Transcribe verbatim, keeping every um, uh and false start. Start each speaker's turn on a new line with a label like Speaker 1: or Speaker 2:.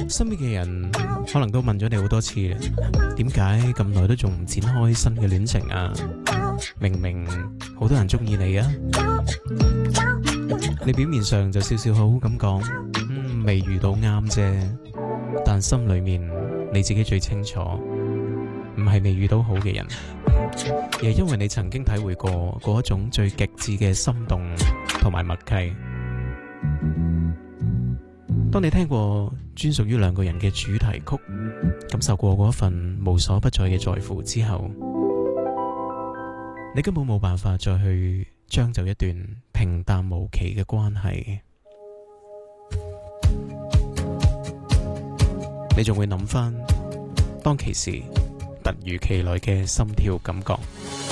Speaker 1: 身邊嘅人可能都問咗你好多次，點解咁耐都仲唔展開新嘅戀情啊？明明好多人中意你啊，你表面上就笑笑好好咁講，嗯，未遇到啱啫，但心裏面你自己最清楚，唔係未遇到好嘅人，而係因為你曾經體會過嗰一種最極致嘅心動同埋默契。當你聽過專屬於兩個人嘅主題曲，感受過嗰一份無所不在嘅在乎之後，你根本冇辦法再去將就一段平淡無奇嘅關係。你仲會諗翻當其時突如其來嘅心跳感覺。